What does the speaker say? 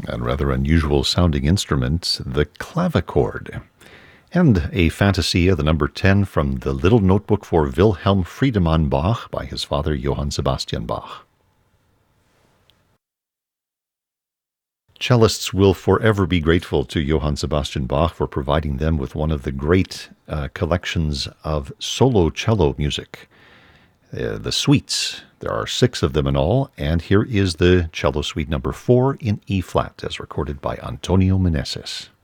and rather unusual sounding instrument, the clavichord. And a Fantasia, the number 10 from the Little Notebook for Wilhelm Friedemann Bach by his father Johann Sebastian Bach. Cellists will forever be grateful to Johann Sebastian Bach for providing them with one of the great collections of solo cello music. The suites. There are 6 of them in all, and here is the cello suite number 4 in E-flat, as recorded by Antonio Meneses.